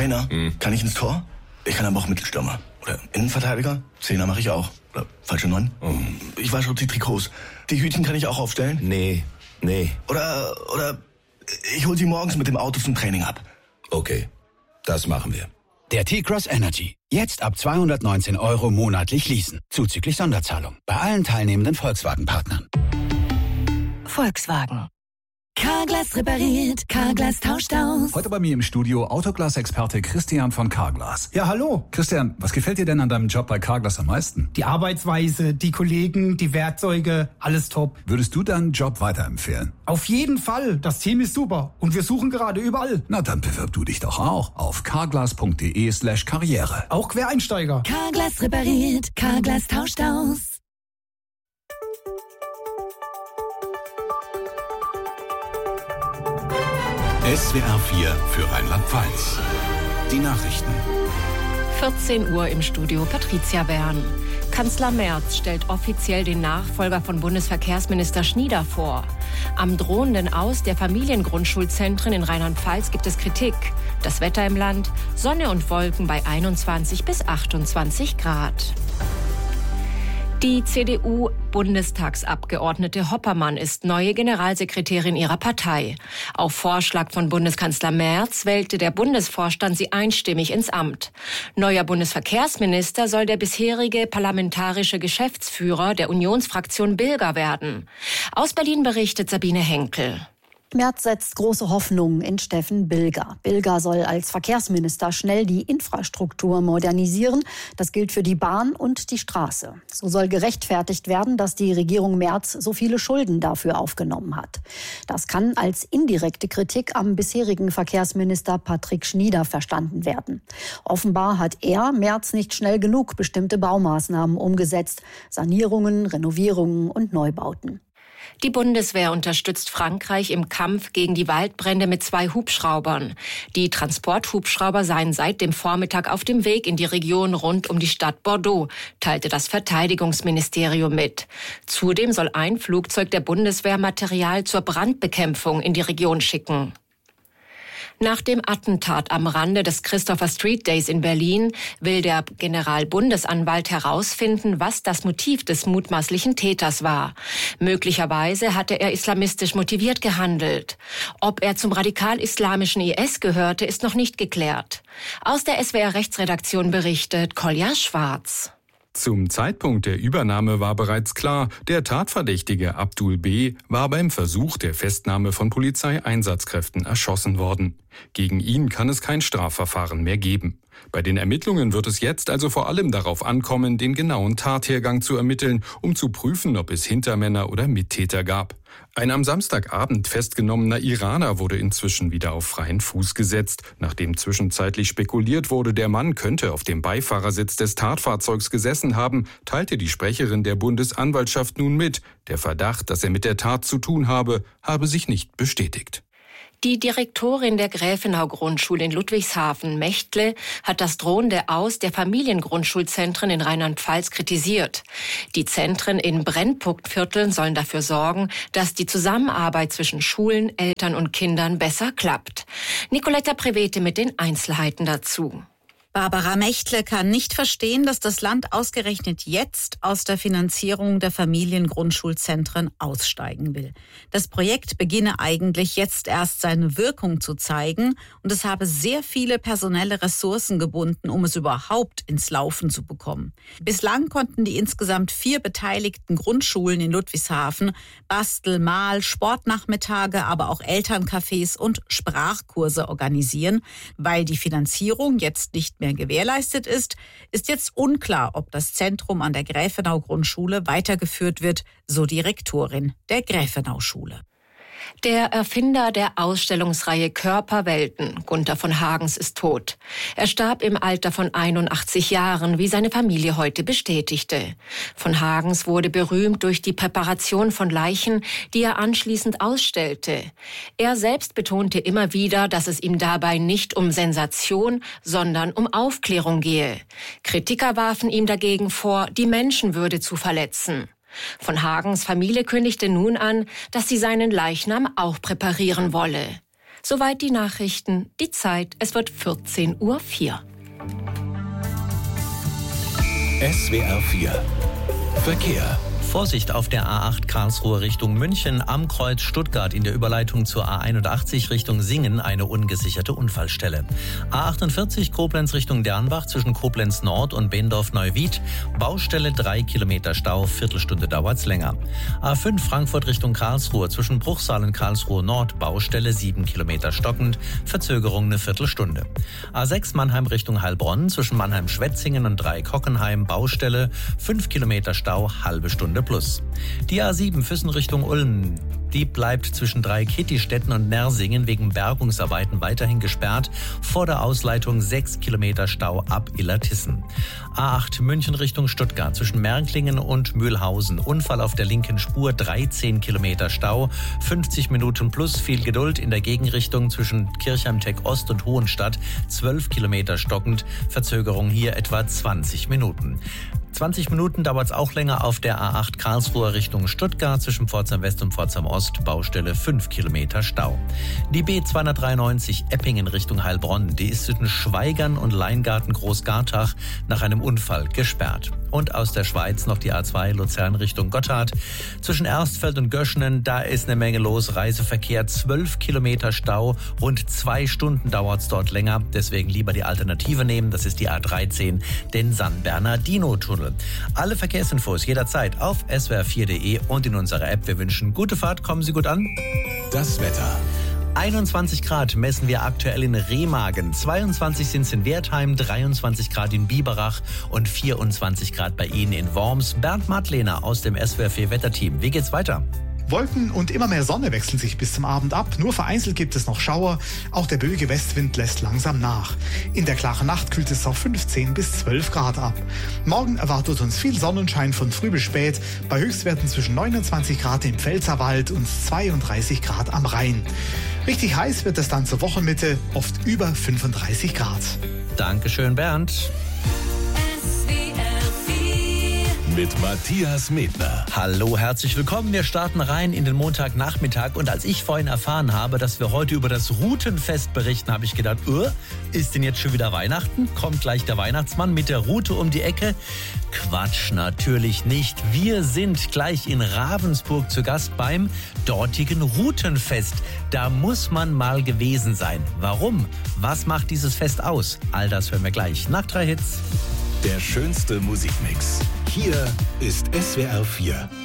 Trainer. Kann ich ins Tor? Ich kann aber auch Mittelstürmer. Oder Innenverteidiger? Zehner mache ich auch. Oder falsche 9? Ich wasche die Trikots. Die Hütchen kann ich auch aufstellen? Nee. Oder ich hol sie morgens mit dem Auto zum Training ab. Okay, das machen wir. Der T-Cross Energy. Jetzt ab 219 € monatlich leasen. Zuzüglich Sonderzahlung. Bei allen teilnehmenden Volkswagen-Partnern. Volkswagen. Carglass repariert, Carglass tauscht aus. Heute bei mir im Studio Autoglas-Experte Christian von Carglass. Ja, hallo. Christian, was gefällt dir denn an deinem Job bei Carglass am meisten? Die Arbeitsweise, die Kollegen, die Werkzeuge, alles top. Würdest du deinen Job weiterempfehlen? Auf jeden Fall. Das Team ist super. Und wir suchen gerade überall. Na, dann bewirb du dich doch auch auf carglass.de/karriere. Auch Quereinsteiger. Carglass repariert, Carglass tauscht aus. SWR 4 für Rheinland-Pfalz. Die Nachrichten. 14 Uhr im Studio Patricia Bern. Kanzler Merz stellt offiziell den Nachfolger von Bundesverkehrsminister Schnieder vor. Am drohenden Aus der Familiengrundschulzentren in Rheinland-Pfalz gibt es Kritik. Das Wetter im Land: Sonne und Wolken bei 21 bis 28 Grad. Die CDU-Bundestagsabgeordnete Hoppermann ist neue Generalsekretärin ihrer Partei. Auf Vorschlag von Bundeskanzler Merz wählte der Bundesvorstand sie einstimmig ins Amt. Neuer Bundesverkehrsminister soll der bisherige parlamentarische Geschäftsführer der Unionsfraktion Bilger werden. Aus Berlin berichtet Sabine Henkel. Merz setzt große Hoffnungen in Steffen Bilger. Bilger soll als Verkehrsminister schnell die Infrastruktur modernisieren. Das gilt für die Bahn und die Straße. So soll gerechtfertigt werden, dass die Regierung Merz so viele Schulden dafür aufgenommen hat. Das kann als indirekte Kritik am bisherigen Verkehrsminister Patrick Schnieder verstanden werden. Offenbar hat er, Merz, nicht schnell genug bestimmte Baumaßnahmen umgesetzt. Sanierungen, Renovierungen und Neubauten. Die Bundeswehr unterstützt Frankreich im Kampf gegen die Waldbrände mit 2 Hubschraubern. Die Transporthubschrauber seien seit dem Vormittag auf dem Weg in die Region rund um die Stadt Bordeaux, teilte das Verteidigungsministerium mit. Zudem soll ein Flugzeug der Bundeswehr Material zur Brandbekämpfung in die Region schicken. Nach dem Attentat am Rande des Christopher Street Days in Berlin will der Generalbundesanwalt herausfinden, was das Motiv des mutmaßlichen Täters war. Möglicherweise hatte er islamistisch motiviert gehandelt. Ob er zum radikal-islamischen IS gehörte, ist noch nicht geklärt. Aus der SWR-Rechtsredaktion berichtet Kolja Schwarz. Zum Zeitpunkt der Übernahme war bereits klar, der Tatverdächtige Abdul B. war beim Versuch der Festnahme von Polizeieinsatzkräften erschossen worden. Gegen ihn kann es kein Strafverfahren mehr geben. Bei den Ermittlungen wird es jetzt also vor allem darauf ankommen, den genauen Tathergang zu ermitteln, um zu prüfen, ob es Hintermänner oder Mittäter gab. Ein am Samstagabend festgenommener Iraner wurde inzwischen wieder auf freien Fuß gesetzt. Nachdem zwischenzeitlich spekuliert wurde, der Mann könnte auf dem Beifahrersitz des Tatfahrzeugs gesessen haben, teilte die Sprecherin der Bundesanwaltschaft nun mit. Der Verdacht, dass er mit der Tat zu tun habe sich nicht bestätigt. Die Direktorin der Gräfenau-Grundschule in Ludwigshafen, Mechtle, hat das drohende Aus der Familiengrundschulzentren in Rheinland-Pfalz kritisiert. Die Zentren in Brennpunktvierteln sollen dafür sorgen, dass die Zusammenarbeit zwischen Schulen, Eltern und Kindern besser klappt. Nicoletta Prevete mit den Einzelheiten dazu. Barbara Mechtle kann nicht verstehen, dass das Land ausgerechnet jetzt aus der Finanzierung der Familiengrundschulzentren aussteigen will. Das Projekt beginne eigentlich jetzt erst seine Wirkung zu zeigen und es habe sehr viele personelle Ressourcen gebunden, um es überhaupt ins Laufen zu bekommen. Bislang konnten die insgesamt 4 beteiligten Grundschulen in Ludwigshafen Bastel-, Mal-, Sportnachmittage, aber auch Elterncafés und Sprachkurse organisieren. Weil die Finanzierung jetzt nicht mehr gewährleistet ist jetzt unklar, ob das Zentrum an der Gräfenau-Grundschule weitergeführt wird, so die Rektorin der Gräfenau-Schule. Der Erfinder der Ausstellungsreihe Körperwelten, Gunther von Hagens, ist tot. Er starb im Alter von 81 Jahren, wie seine Familie heute bestätigte. Von Hagens wurde berühmt durch die Präparation von Leichen, die er anschließend ausstellte. Er selbst betonte immer wieder, dass es ihm dabei nicht um Sensation, sondern um Aufklärung gehe. Kritiker warfen ihm dagegen vor, die Menschenwürde zu verletzen. Von Hagens Familie kündigte nun an, dass sie seinen Leichnam auch präparieren wolle. Soweit die Nachrichten. Die Zeit, es wird 14:04 Uhr. SWR 4 Verkehr. Vorsicht auf der A8 Karlsruhe Richtung München, am Kreuz Stuttgart in der Überleitung zur A81 Richtung Singen eine ungesicherte Unfallstelle. A48 Koblenz Richtung Dernbach zwischen Koblenz Nord und Beendorf-Neuwied, Baustelle 3 Kilometer Stau, Viertelstunde dauert's länger. A5 Frankfurt Richtung Karlsruhe zwischen Bruchsal und Karlsruhe Nord, Baustelle 7 Kilometer stockend, Verzögerung eine Viertelstunde. A6 Mannheim Richtung Heilbronn zwischen Mannheim-Schwetzingen und Dreieck-Hockenheim, Baustelle 5 Kilometer Stau, halbe Stunde plus. Die A7 Füssen Richtung Ulm, die bleibt zwischen Dreieck-Hittistetten und Nersingen wegen Bergungsarbeiten weiterhin gesperrt. Vor der Ausleitung 6 Kilometer Stau ab Illertissen. A8 München Richtung Stuttgart zwischen Märklingen und Mühlhausen. Unfall auf der linken Spur, 13 Kilometer Stau. 50 Minuten plus, viel Geduld in der Gegenrichtung zwischen Kirchheim-Tech Ost und Hohenstadt. 12 Kilometer stockend. Verzögerung hier etwa 20 Minuten. 20 Minuten dauert es auch länger auf der A8 Karlsruhe Richtung Stuttgart zwischen Pforzheim West und Pforzheim Ost, Baustelle 5 Kilometer Stau. Die B293 Eppingen Richtung Heilbronn, die ist zwischen Schweigern und Leingarten Großgartach nach einem Unfall gesperrt. Und aus der Schweiz noch die A2 Luzern Richtung Gotthard. Zwischen Erstfeld und Göschenen, da ist eine Menge los. Reiseverkehr 12 Kilometer Stau, rund 2 Stunden dauert es dort länger. Deswegen lieber die Alternative nehmen, das ist die A13, den San Bernardino-Tunnel. Alle Verkehrsinfos jederzeit auf swr4.de und in unserer App. Wir wünschen gute Fahrt, kommen Sie gut an. Das Wetter. 21 Grad messen wir aktuell in Remagen, 22 sind es in Wertheim, 23 Grad in Biberach und 24 Grad bei Ihnen in Worms. Bernd Madlener aus dem SWR4 Wetterteam. Wie geht's weiter? Wolken und immer mehr Sonne wechseln sich bis zum Abend ab. Nur vereinzelt gibt es noch Schauer. Auch der böige Westwind lässt langsam nach. In der klaren Nacht kühlt es auf 15 bis 12 Grad ab. Morgen erwartet uns viel Sonnenschein von früh bis spät. Bei Höchstwerten zwischen 29 Grad im Pfälzerwald und 32 Grad am Rhein. Richtig heiß wird es dann zur Wochenmitte, oft über 35 Grad. Dankeschön, Bernd. Mit Matthias Medner. Hallo, herzlich willkommen. Wir starten rein in den Montagnachmittag. Und als ich vorhin erfahren habe, dass wir heute über das Routenfest berichten, habe ich gedacht, ist denn jetzt schon wieder Weihnachten? Kommt gleich der Weihnachtsmann mit der Route um die Ecke? Quatsch, natürlich nicht. Wir sind gleich in Ravensburg zu Gast beim dortigen Routenfest. Da muss man mal gewesen sein. Warum? Was macht dieses Fest aus? All das hören wir gleich nach 3 Hits. Der schönste Musikmix. Hier ist SWR 4.